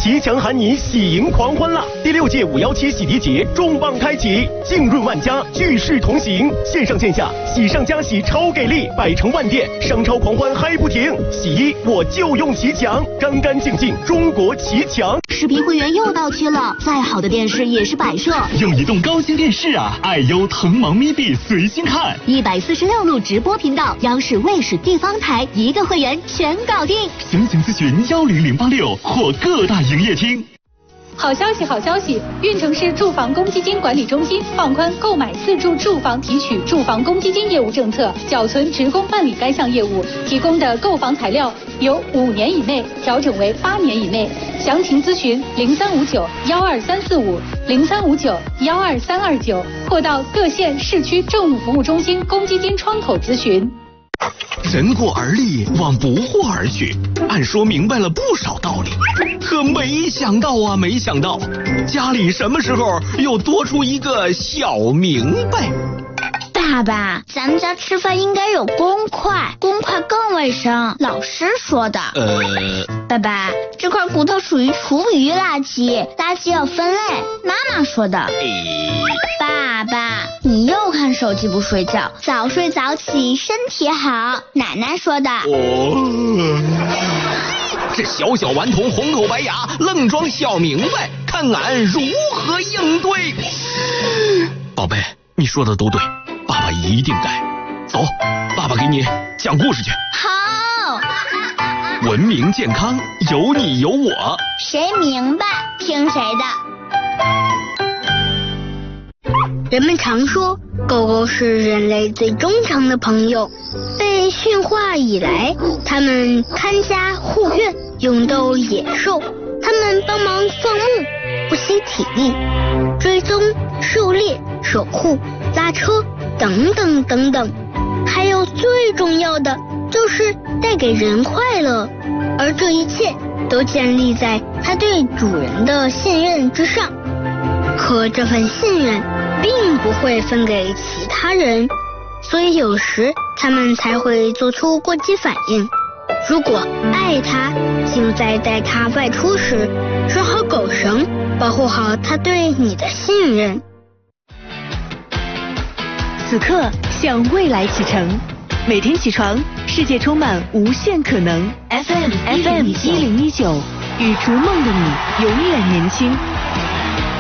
骑墙喊你喜迎狂欢啦！第6届517洗涤节重磅开启，浸润万家，聚世同行，线上线下喜上加喜超给力，百城万店商超狂欢嗨不停。洗衣我就用骑墙，干干净净中国骑墙。 视频会员又到期了，再好的电视也是摆设。 用移动高清电视啊，爱优腾芒咪币随心看 ，146路直播频道，央视、卫视、地方台一个会员全搞定。 详情咨询10086或各大营业厅。 好消息，好消息！运城市住房公积金管理中心放宽购买自住住房提取住房公积金业务政策，缴存职工办理该项业务提供的购房材料由5年以内调整为8年以内。详情咨询0359-12345、0359-12329，或到各县市区政务服务中心公积金窗口咨询。 人过而立，往不惑而去，按说明白了不少道理，可没想到啊，没想到家里什么时候又多出一个小明白。 爸爸，咱们家吃饭应该有公筷，公筷更卫生，老师说的。爸爸，这块骨头属于厨余垃圾，垃圾要分类，妈妈说的。爸爸，你又看手机不睡觉，早睡早起身体好，奶奶说的。 这小小顽童红口白牙，愣装小明白，看俺如何应对。宝贝，你说的都对，爸爸一定改。走，爸爸给你讲故事去。 好。 文明健康，有你有我， 谁明白听谁的。人们常说，狗狗是人类最忠诚的朋友。被驯化以来，它们看家护院，勇斗野兽。它们帮忙放牧，不惜体力，追踪、狩猎、守护、拉车，等等等等。还有最重要的，就是带给人快乐。而这一切都建立在它对主人的信任之上。可这份信任并不会分给其他人，所以有时他们才会做出过激反应。如果爱它，就在带它外出时拴好狗绳，保护好它对你的信任。 此刻向未来启程，每天起床，世界充满无限可能。FM 1019，与逐梦的你永远年轻。